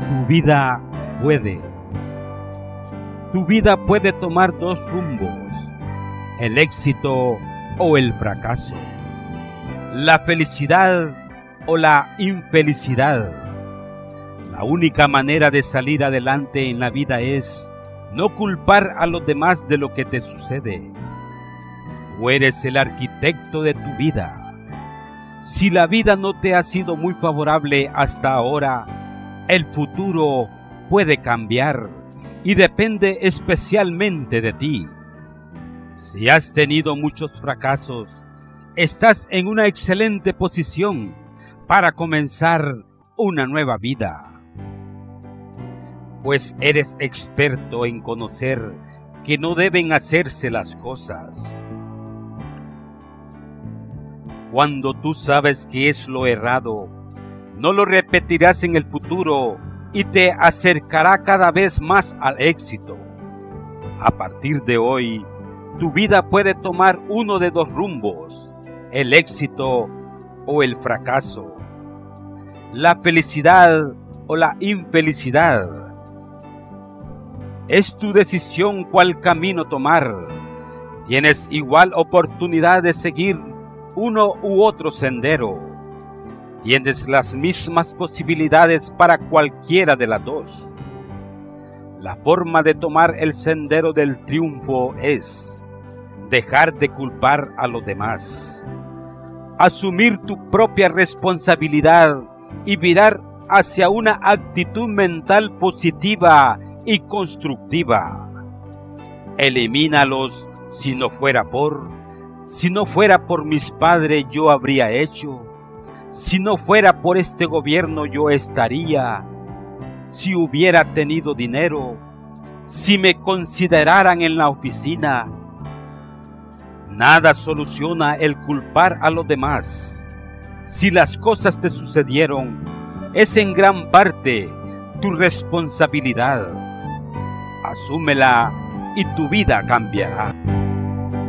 Tu vida puede. Tu vida puede tomar dos rumbos: el éxito o el fracaso, la felicidad o la infelicidad. La única manera de salir adelante en la vida es no culpar a los demás de lo que te sucede. Tú eres el arquitecto de tu vida. Si la vida no te ha sido muy favorable hasta ahora, el futuro puede cambiar y depende especialmente de ti. Si has tenido muchos fracasos, estás en una excelente posición para comenzar una nueva vida, pues eres experto en conocer que no deben hacerse las cosas. Cuando tú sabes que es lo errado, no lo repetirás en el futuro y te acercará cada vez más al éxito. A partir de hoy, tu vida puede tomar uno de dos rumbos: el éxito o el fracaso, la felicidad o la infelicidad. Es tu decisión cuál camino tomar. Tienes igual oportunidad de seguir uno u otro sendero. Tienes las mismas posibilidades para cualquiera de las dos. La forma de tomar el sendero del triunfo es dejar de culpar a los demás, asumir tu propia responsabilidad y mirar hacia una actitud mental positiva y constructiva. Elimínalos si no fuera por mis padres yo habría hecho, si no fuera por este gobierno yo estaría, si hubiera tenido dinero, si me consideraran en la oficina. Nada soluciona el culpar a los demás. Si las cosas te sucedieron, es en gran parte tu responsabilidad. Asúmela y tu vida cambiará.